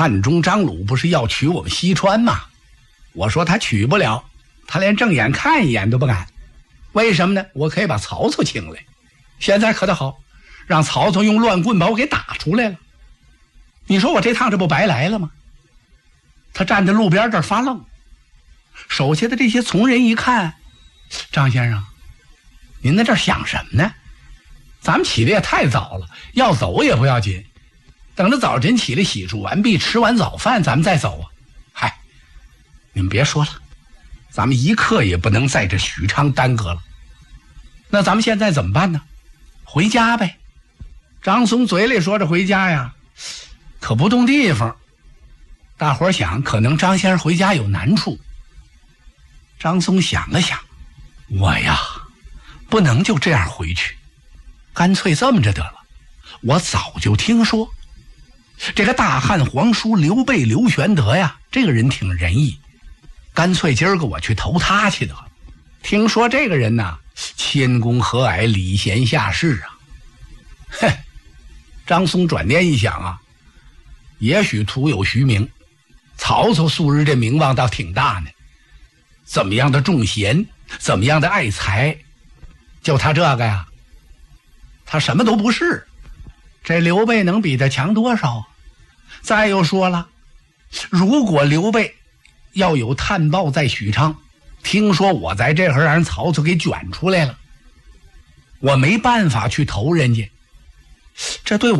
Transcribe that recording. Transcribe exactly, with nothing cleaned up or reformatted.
汉中张鲁不是要取我们西川吗？我说他取不了，他连正眼看一眼都不敢。为什么呢？我可以把曹操请来。现在可倒好，让曹操用乱棍把我给打出来了。你说我这趟这不白来了吗？他站在路边这儿发愣，手下的这些从人一看，张先生，您在这儿想什么呢？咱们起的也太早了，要走也不要紧，等着早晨起来洗漱完毕，吃完早饭咱们再走啊。嗨，你们别说了，咱们一刻也不能在这许昌耽搁了。那咱们现在怎么办呢？回家呗。张松嘴里说着回家呀，可不动地方。大伙儿想，可能张先生回家有难处。张松想了想，我呀不能就这样回去，干脆这么着得了。我早就听说这个大汉皇叔刘备刘玄德呀，这个人挺仁义，干脆今儿个我去投他去得了。听说这个人呐，谦恭和蔼，礼贤下士啊。嘿，张松转念一想啊，也许徒有虚名，曹操素日这名望倒挺大呢，怎么样的重贤，怎么样的爱才，就他这个呀，他什么都不是。这刘备能比他强多少？再又说了，如果刘备要有探报在许昌，听说我在这儿让人曹操给卷出来了，我没办法去投人家，这对我